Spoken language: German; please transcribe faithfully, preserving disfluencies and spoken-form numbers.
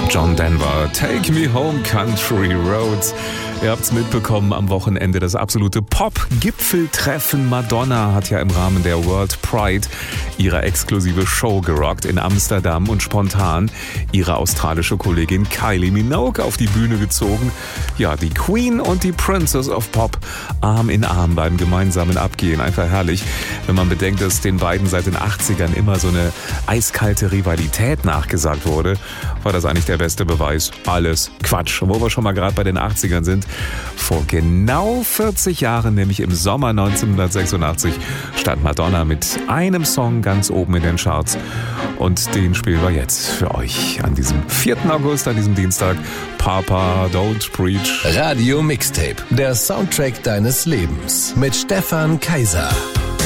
John Denver, Take Me Home Country Roads. Ihr habt's mitbekommen, am Wochenende das absolute Pop-Gipfeltreffen. Madonna hat ja im Rahmen der World Pride ihre exklusive Show gerockt in Amsterdam und spontan ihre australische Kollegin Kylie Minogue auf die Bühne gezogen. Ja, die Queen und die Princess of Pop Arm in Arm beim gemeinsamen Abgehen. Einfach herrlich, wenn man bedenkt, dass den beiden seit den achtzigern immer so eine eiskalte Rivalität nachgesagt wurde, war das eigentlich der beste Beweis. Alles Quatsch. Und wo wir schon mal gerade bei den achtzigern sind, vor genau vierzig Jahren, nämlich im Sommer neunzehnhundertsechsundachtzig, stand Madonna mit einem Song ganz oben in den Charts. Und den spielen wir jetzt für euch an diesem vierten August, an diesem Dienstag. Papa, don't preach. Radio Mixtape, der Soundtrack deines Lebens mit Stefan Kaiser.